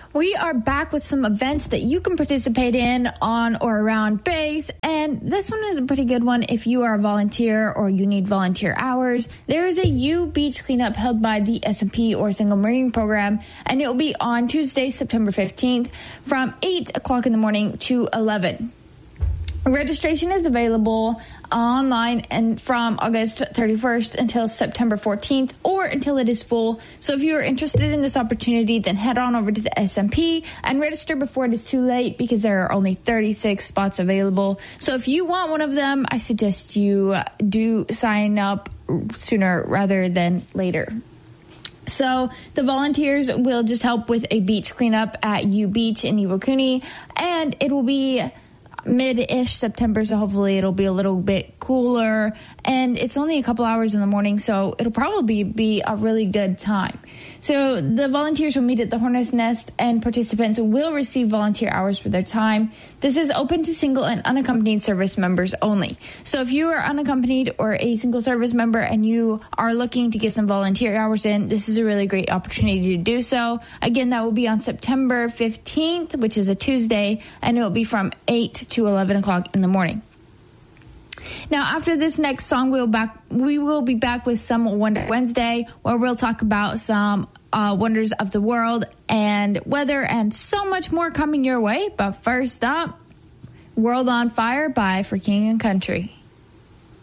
We are back with some events that you can participate in on or around base, and this one is a pretty good one if you are a volunteer or you need volunteer hours. There is a U Beach cleanup held by the S&P or Single Marine Program, and it will be on Tuesday, September 15th from 8 o'clock in the morning to 11. Registration is available online and from August 31st until September 14th or until it is full. So if you are interested in this opportunity, then head on over to the SMP and register before it is too late because there are only 36 spots available. So if you want one of them, I suggest you do sign up sooner rather than later. So the volunteers will just help with a beach cleanup at U Beach in Iwakuni, and it will be mid-ish September, so hopefully it'll be a little bit cooler, and it's only a couple hours in the morning, so it'll probably be a really good time. So the volunteers will meet at the Hornet's Nest, and participants will receive volunteer hours for their time. This is open to single and unaccompanied service members only. So if you are unaccompanied or a single service member and you are looking to get some volunteer hours in, this is a really great opportunity to do so. Again, that will be on September 15th, which is a Tuesday, and it will be from 8 to 11 o'clock in the morning. Now, after this next song, we will be back with some Wonder Wednesday, where we'll talk about some wonders of the world and weather and so much more coming your way. But first up, World on Fire by For King and Country.